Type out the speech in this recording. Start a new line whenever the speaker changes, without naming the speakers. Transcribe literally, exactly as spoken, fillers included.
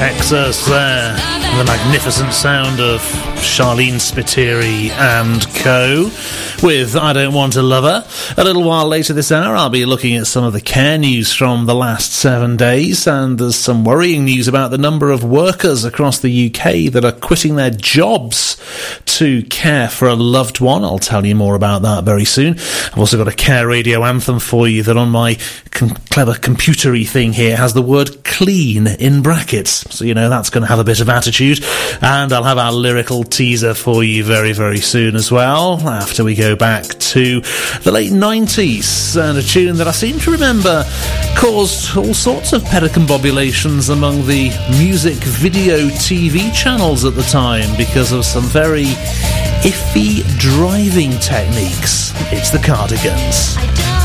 Texas there. The magnificent sound of Charlene Spiteri and co. with I Don't Want a Lover. A little while later this hour, I'll be looking at some of the care news from the last seven days, and there's some worrying news about the number of workers across the U K that are quitting their jobs to care for a loved one. I'll tell you more about that very soon. I've also got a Care Radio anthem for you that on my com- clever computery thing here has the word clean in brackets, so you know that's going to have a bit of attitude. And I'll have our lyrical teaser for you very, very soon as well, after we go back to the late nineties, and a tune that I seem to remember caused all sorts of pericombobulations among the music video T V channels at the time because of some very iffy driving techniques. It's the Cardigans.